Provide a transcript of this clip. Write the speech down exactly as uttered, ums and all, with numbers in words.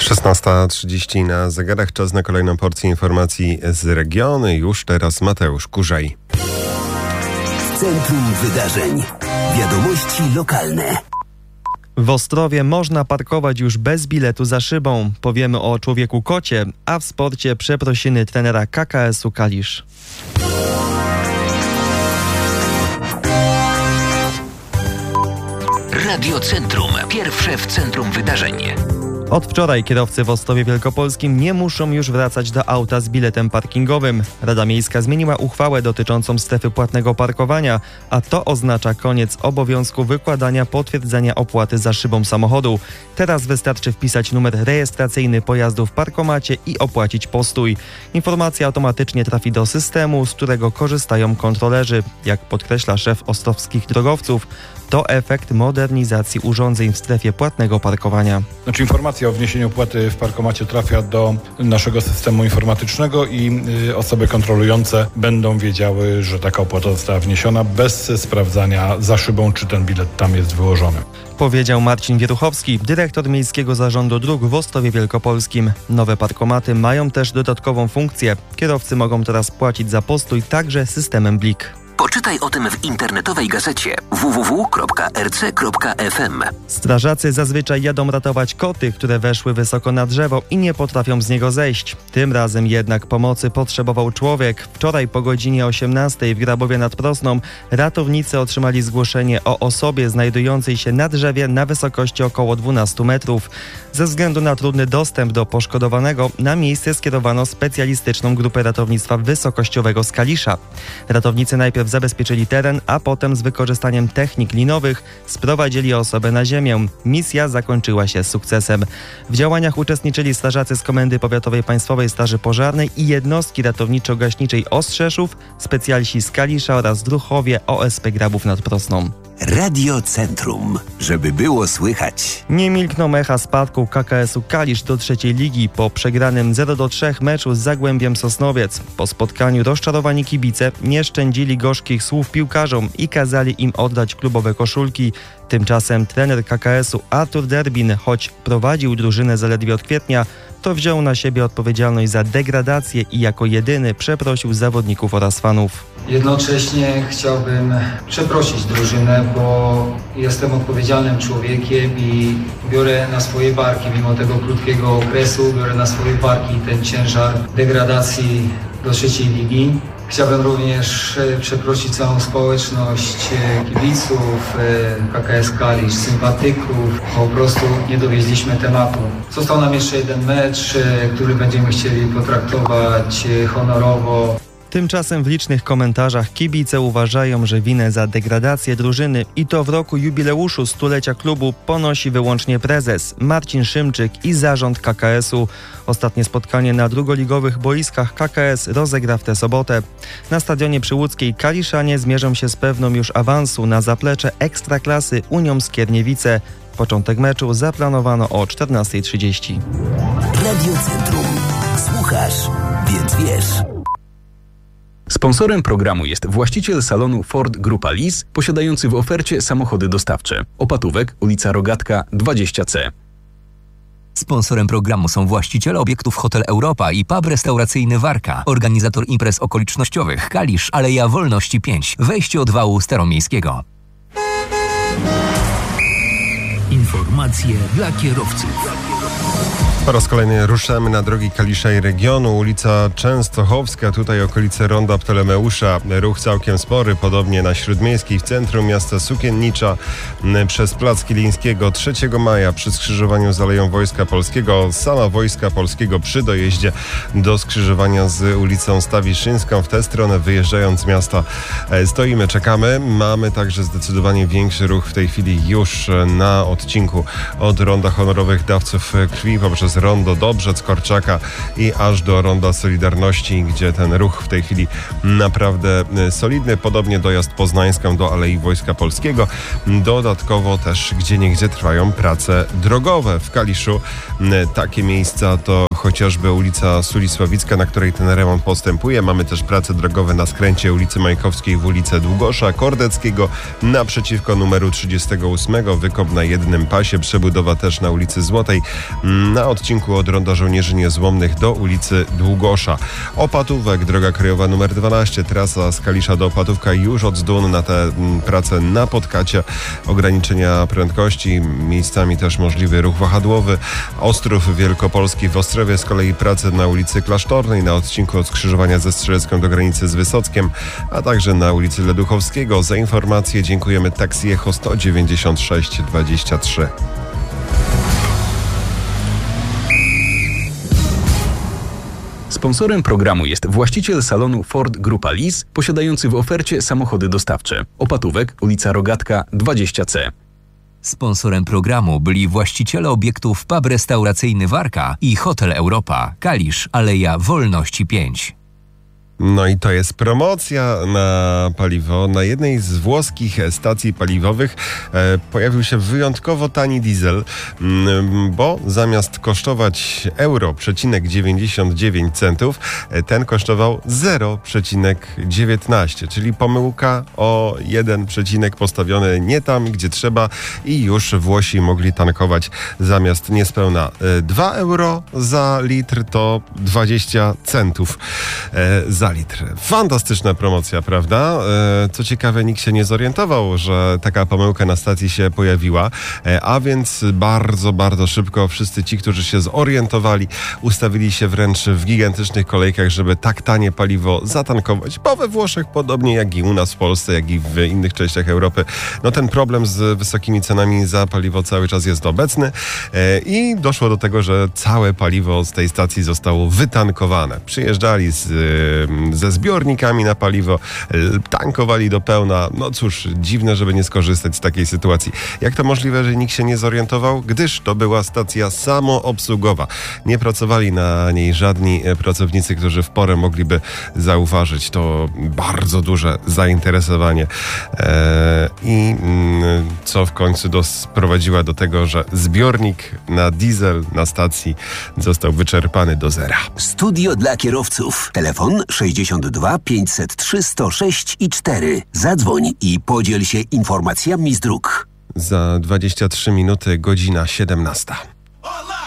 szesnasta trzydzieści na zegarach. Czas na kolejną porcję informacji z regionu. Już teraz Mateusz Kurzaj. Centrum Wydarzeń. Wiadomości lokalne. W Ostrowie można parkować już bez biletu za szybą. Powiemy o człowieku kocie, a w sporcie przeprosiny trenera K K S-u Kalisz. Radio Centrum. Pierwsze w centrum wydarzeń. Od wczoraj kierowcy w Ostrowie Wielkopolskim nie muszą już wracać do auta z biletem parkingowym. Rada Miejska zmieniła uchwałę dotyczącą strefy płatnego parkowania, a to oznacza koniec obowiązku wykładania potwierdzenia opłaty za szybą samochodu. Teraz wystarczy wpisać numer rejestracyjny pojazdu w parkomacie i opłacić postój. Informacja automatycznie trafi do systemu, z którego korzystają kontrolerzy. Jak podkreśla szef ostrowskich drogowców, to efekt modernizacji urządzeń w strefie płatnego parkowania. Znaczy informacja o wniesieniu opłaty w parkomacie trafia do naszego systemu informatycznego i y, osoby kontrolujące będą wiedziały, że taka opłata została wniesiona bez sprawdzania za szybą, czy ten bilet tam jest wyłożony. Powiedział Marcin Wieruchowski, dyrektor Miejskiego Zarządu Dróg w Ostrowie Wielkopolskim. Nowe parkomaty mają też dodatkową funkcję. Kierowcy mogą teraz płacić za postój także systemem Blik. Poczytaj o tym w internetowej gazecie w w w kropka r c kropka f m. Strażacy zazwyczaj jadą ratować koty, które weszły wysoko na drzewo i nie potrafią z niego zejść. Tym razem jednak pomocy potrzebował człowiek. Wczoraj po godzinie osiemnastej w Grabowie nad Prosną ratownicy otrzymali zgłoszenie o osobie znajdującej się na drzewie na wysokości około dwunastu metrów. Ze względu na trudny dostęp do poszkodowanego na miejsce skierowano specjalistyczną grupę ratownictwa wysokościowego z Kalisza. Ratownicy najpierw zabezpieczyli teren, a potem z wykorzystaniem technik linowych sprowadzili osobę na ziemię. Misja zakończyła się sukcesem. W działaniach uczestniczyli strażacy z Komendy Powiatowej Państwowej Straży Pożarnej i jednostki ratowniczo-gaśniczej Ostrzeszów, specjaliści z Kalisza oraz druhowie O S P Grabów nad Prosną. Radio Centrum, żeby było słychać. Nie milkną echa spadku K K S-u Kalisz do trzeciej ligi po przegranym zero do trzech meczu z Zagłębiem Sosnowiec. Po spotkaniu rozczarowani kibice nie szczędzili gorzkich słów piłkarzom i kazali im oddać klubowe koszulki. Tymczasem trener K K S-u Artur Derbin, choć prowadził drużynę zaledwie od kwietnia, to wziął na siebie odpowiedzialność za degradację i jako jedyny przeprosił zawodników oraz fanów. Jednocześnie chciałbym przeprosić drużynę, bo jestem odpowiedzialnym człowiekiem i biorę na swoje barki, mimo tego krótkiego okresu, biorę na swoje barki ten ciężar degradacji do trzeciej ligi. Chciałbym również przeprosić całą społeczność kibiców, K K S Kalisz, sympatyków. Po prostu nie dowieźliśmy tematu. Został nam jeszcze jeden mecz, który będziemy chcieli potraktować honorowo. Tymczasem w licznych komentarzach kibice uważają, że winę za degradację drużyny i to w roku jubileuszu stulecia klubu ponosi wyłącznie prezes Marcin Szymczyk i zarząd K K S-u. Ostatnie spotkanie na drugoligowych boiskach K K S rozegra w tę sobotę. Na stadionie przy Łódzkiej Kaliszanie zmierzą się z pewną już awansu na zaplecze Ekstraklasy Unią Skierniewice. Początek meczu zaplanowano o czternasta trzydzieści. Radio Centrum. Słuchasz, więc wiesz. Sponsorem programu jest właściciel salonu Ford Grupa Lis, posiadający w ofercie samochody dostawcze. Opatówek, ulica Rogatka dwadzieścia C. Sponsorem programu są właściciele obiektów Hotel Europa i pub restauracyjny Warka, organizator imprez okolicznościowych Kalisz, Aleja Wolności pięć, wejście od wału Staromiejskiego. Informacje dla kierowców. Po raz kolejny ruszamy na drogi Kalisza i regionu. Ulica Częstochowska, tutaj okolice Ronda Ptolemeusza. Ruch całkiem spory, podobnie na Śródmiejskiej w centrum miasta Sukiennicza, przez Plac Kilińskiego trzeciego maja przy skrzyżowaniu z Aleją Wojska Polskiego, sama Wojska Polskiego przy dojeździe do skrzyżowania z ulicą Stawiszyńską. W tę stronę wyjeżdżając z miasta stoimy, czekamy. Mamy także zdecydowanie większy ruch w tej chwili już na odcinku od Ronda Honorowych Dawców Krwi poprzez Rondo Dobrzec, Korczaka i aż do Ronda Solidarności, gdzie ten ruch w tej chwili naprawdę solidny. Podobnie dojazd poznańską do Alei Wojska Polskiego. Dodatkowo też gdzieniegdzie trwają prace drogowe w Kaliszu. Takie miejsca to chociażby ulica Sulisławicka, na której ten remont postępuje. Mamy też prace drogowe na skręcie ulicy Majkowskiej w ulicę Długosza Kordeckiego, naprzeciwko numeru trzydziestego ósmego, wykop na jednym pasie, przebudowa też na ulicy Złotej. Na odcinku odcinku od Ronda Żołnierzy Niezłomnych do ulicy Długosza. Opatówek, droga krajowa numer dwanaście, trasa z Kalisza do Opatówka już od Zdun na te m, prace na Podkacie. Ograniczenia prędkości, miejscami też możliwy ruch wahadłowy. Ostrów Wielkopolski w Ostrowie, z kolei prace na ulicy Klasztornej, na odcinku od skrzyżowania ze Strzelecką do granicy z Wysockiem, a także na ulicy Leduchowskiego. Za informacje dziękujemy Taxi Echo sto dziewięćdziesiąt sześć dwadzieścia trzy. Sponsorem programu jest właściciel salonu Ford Grupa Lis, posiadający w ofercie samochody dostawcze. Opatówek, ulica Rogatka dwadzieścia C. Sponsorem programu byli właściciele obiektów pub restauracyjny Warka i Hotel Europa, Kalisz, Aleja Wolności pięć. No i to jest promocja na paliwo. Na jednej z włoskich stacji paliwowych e, pojawił się wyjątkowo tani diesel, m, bo zamiast kosztować euro przecinek dziewięćdziesiąt dziewięć centów, e, ten kosztował zero przecinek dziewiętnaście, czyli pomyłka o jeden przecinek postawiony nie tam, gdzie trzeba i już Włosi mogli tankować zamiast niespełna e, dwa euro za litr, to dwadzieścia centów e, za litr. Fantastyczna promocja, prawda? E, co ciekawe, nikt się nie zorientował, że taka pomyłka na stacji się pojawiła, e, a więc bardzo, bardzo szybko wszyscy ci, którzy się zorientowali, ustawili się wręcz w gigantycznych kolejkach, żeby tak tanie paliwo zatankować, bo we Włoszech, podobnie jak i u nas w Polsce, jak i w innych częściach Europy, no ten problem z wysokimi cenami za paliwo cały czas jest obecny e, i doszło do tego, że całe paliwo z tej stacji zostało wytankowane. Przyjeżdżali z ze zbiornikami na paliwo, tankowali do pełna. No cóż, dziwne, żeby nie skorzystać z takiej sytuacji. Jak to możliwe, że nikt się nie zorientował? Gdyż to była stacja samoobsługowa. Nie pracowali na niej żadni pracownicy, którzy w porę mogliby zauważyć. To bardzo duże zainteresowanie. Eee, I mm, co w końcu doprowadziła do tego, że zbiornik na diesel na stacji został wyczerpany do zera. Studio dla kierowców. Telefon sześćdziesiąt dwa pięćset trzy sto sześć i cztery. Zadzwoń i podziel się informacjami z dróg. Za dwadzieścia trzy minuty, godzina siedemnasta.